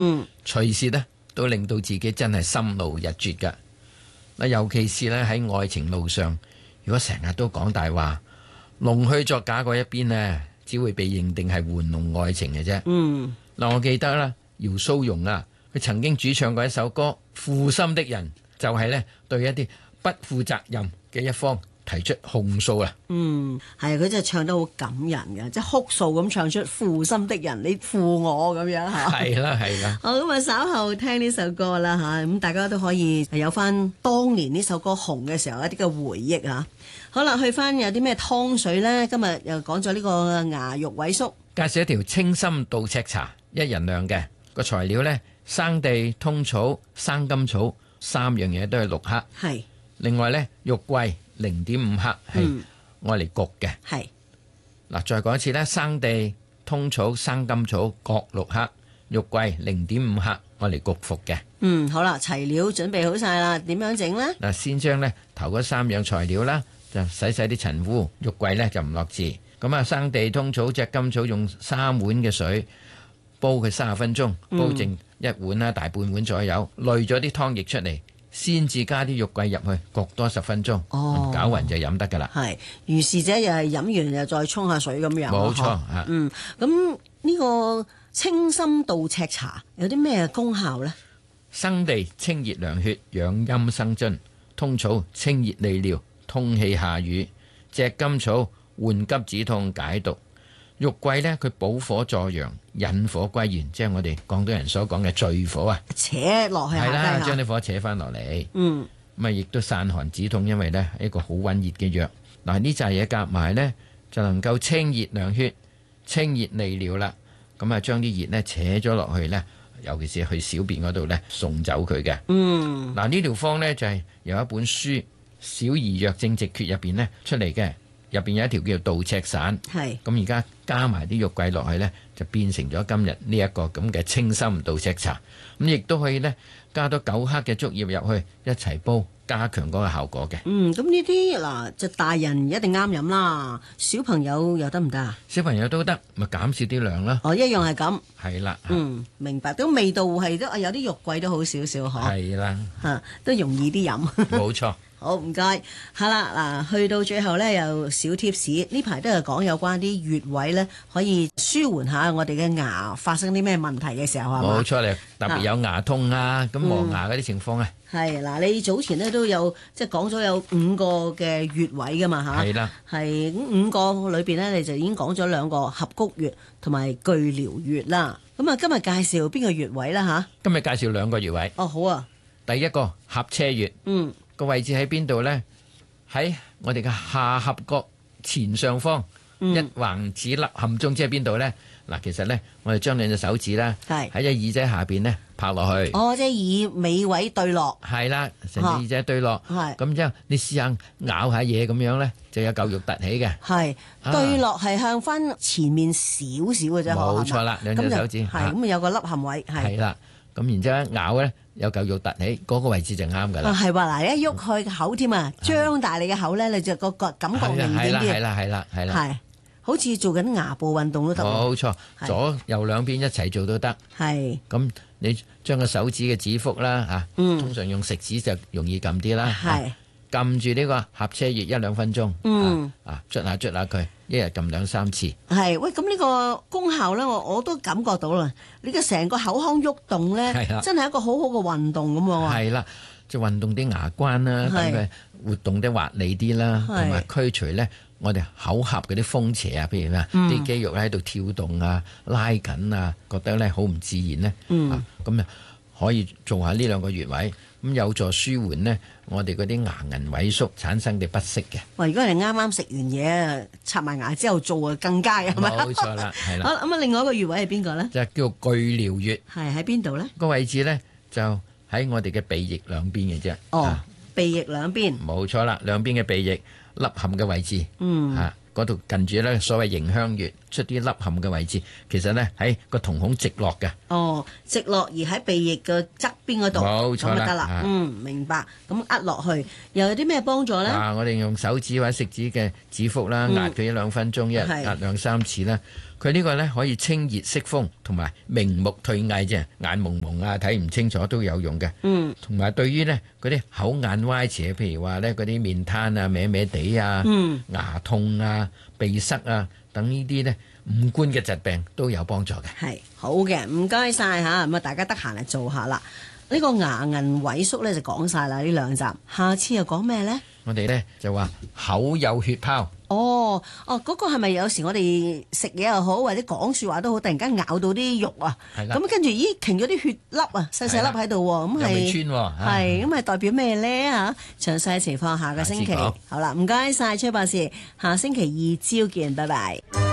隨時呢都令到自己真係心勞日絕㗎。嗱，尤其是呢喺愛情路上，如果成日都講大話，弄虛作假嗰一邊呢，只會被認定係玩弄愛情嘅啫。嗱，我記得啦，姚蘇蓉啊，佢曾經主唱過一首歌《負心的人》，就係呢對一啲不負責任嘅一方提出控訴啦。 係佢真係唱得好感人嘅，即係哭訴咁唱出負心的人，你負我咁樣嚇。 係啦係啦。 好，咁啊，稍後聽呢首歌啦嚇，咁大家都可以有翻當年呢首歌紅嘅時候一啲嘅回憶嚇。好啦，去翻有啲咩湯水呢？今日又講咗呢個牙肉萎縮， 介紹一條清心杜赤茶，1人量嘅個材料呢，生地、通草、生甘草3樣嘢都係6克。係。另外呢，肉桂0.5克係愛嚟焗嘅。係。嗱，再講一次咧，生地、通草、生甘草各6克，肉桂0.5克愛嚟焗服嘅。 好啦，齊料準備好晒啦，點樣整呢？ 嗱，先將呢頭嗰3樣材料啦，就洗啲塵污，肉桂呢就唔落字。咁啊，生地、通草、隻甘草用3碗嘅水煲佢30分鐘，煲剩1碗啦，大半碗左右，濾咗啲湯液出嚟，先至加啲肉桂入去焗多10分鐘，攪勻就飲得噶啦。係，如是者又係飲完又再沖下水咁樣。冇錯嚇。咁呢個清心杜赤茶有啲咩功效呢？ 生地清熱涼血，養陰生津；通草清熱利尿，通氣下瘀；隻甘草緩急止痛解毒；肉桂呢，佢補火助陽，引火歸元，即係我哋廣東人所講嘅聚火啊！ 扯落去係啦，將啲火扯翻落嚟。咁啊，亦都散寒止痛，因為呢一個好溫熱嘅藥。嗱，呢扎嘢夾埋呢，就能夠清熱涼血、清熱利尿啦。咁啊，將啲熱呢扯咗落去呢，尤其是去小便嗰度呢，送走佢嘅。嗱，呢條方呢，就係由一本書《小兒藥證直訣》入邊呢出嚟嘅。入邊有一條叫做杜赤散，咁而家加埋啲肉桂落去呢，就變成咗今日呢一個咁嘅清心杜赤茶。咁亦都可以呢，加多9克嘅竹葉入去一齊煲，加強嗰個效果嘅。咁呢啲嗱就大人一定啱飲啦，小朋友又得唔得啊？小朋友都得，咪減少啲量啦。一樣係咁。係啦。明白。咁味道係都有啲肉桂都好少少嗬。係啦。都容易啲飲。冇錯。好，唔該，係啦，嗱，去到最後咧，有小貼士，呢排都係講有關啲穴位咧，可以舒緩下我哋嘅牙發生啲咩問題嘅時候係嘛？冇錯，你特別有牙痛啊，咁磨牙嗰啲情況啊。係嗱，你早前咧都有即係講咗有5個嘅穴位噶嘛嚇？係啦，係5個裏邊咧，你就已經講咗2個合谷穴同埋巨髎穴啦。咁啊，今日介紹邊個穴位啦嚇？今日介紹2個穴位。哦，好啊。第一個合車穴。個位置喺邊度呢？喺我哋嘅下頜角前上方，一橫指凹陷中，即係邊度呢？嗱，其實呢，我哋將2隻手指啦，喺隻耳仔下邊呢拍落去。哦，即係耳尾位對落。係啦，成隻耳仔對落。係。咁之後你試下咬下嘢咁樣呢，就有嚿肉凸起嘅。係。對落係向翻前面少少嘅啫。冇錯啦，2隻手指。係。咁有個凹陷位。係啦。咁然之後咬咧，有嚿肉凸起，嗰個位置就啱噶啦。係話嗱，一喐開個口添啊，張大你嘅口咧，你就個感覺明顯啲。係啦。係，好似做緊牙部運動都得。冇錯，左右兩邊一齊做都得。係。咁你將個手指嘅指腹啦嚇，通常用食指就容易撳啲啦。係。撳住呢個合車穴1-2分鐘。捽下佢，一日撳2-3次。係，喂，咁呢個功效咧，我都感覺到啦。你嘅成個口腔喐動咧，真係一個好好嘅運動咁喎。係啦，就運動啲牙關啦，等佢活動得滑利啲啦，同埋驅除咧我哋口頜嗰啲風邪啊，譬如咩啲肌肉喺度跳動啊、拉緊啊，覺得咧好唔自然咧。咁啊可以做下呢2個穴位。咁有助舒緩呢，我哋嗰啲牙齦萎縮產生嘅不適嘅。哇！如果你啱啱食完嘢，刷埋牙之後做啊，更加係咪？冇錯啦，係啦。好咁啊，另外一個穴位係邊個咧？就叫巨髎穴。係喺邊度咧？個位置咧就喺我哋嘅鼻翼兩邊嘅啫。哦，鼻翼兩邊。冇錯啦，兩邊嘅鼻翼凹陷嘅位置。嗰度近住咧所謂迎香穴，出啲凹陷嘅位置，其實咧喺個瞳孔直落嘅。哦，直落而喺鼻翼嘅側邊嗰度，冇錯啦，咁就得啦。明白。咁壓落去又有啲咩幫助咧？我哋用手指或者食指嘅指腹啦，壓佢1-2分鐘，一日壓2-3次啦。 佢呢個呢可以清熱息風，同埋明目退翳啫，眼蒙蒙啊睇唔清楚都有用嘅。同埋對於呢嗰啲口眼歪斜，譬如話呢嗰啲面癱啊、歪歪地啊、牙痛啊、鼻塞啊等呢啲呢五官嘅疾病都有幫助嘅。 係好嘅，唔該晒嚇，咁啊大家得閒嚟做下啦。呢個牙齦萎縮呢就講晒啦，呢兩集，下次又講咩呢？ 我哋呢就話口有血泡。 嗰個係咪有時我哋食嘢又好，或者講説話都好，突然間咬到啲肉啊？ 係啦。 咁跟住停咗啲血粒啊，細細粒喺度喎，咁係又未穿喎。 係咁係代表咩咧嚇？詳細情況下個星期好啦，唔該晒崔博士，下星期二朝見，拜拜。